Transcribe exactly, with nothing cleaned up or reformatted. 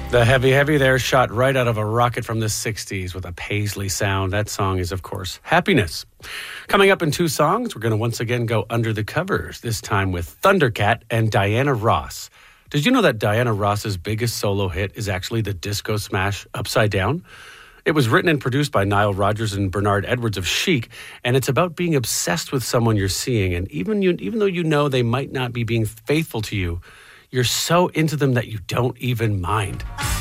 The Heavy Heavy there, shot right out of a rocket from the sixties with a Paisley sound. That song is, of course, Happiness. Coming up in two songs, we're going to once again go under the covers, this time with Thundercat and Diana Ross. Did you know that Diana Ross's biggest solo hit is actually the disco smash Upside Down? It was written and produced by Nile Rodgers and Bernard Edwards of Chic, and it's about being obsessed with someone you're seeing. And even you, even though you know they might not be being faithful to you, you're so into them that you don't even mind.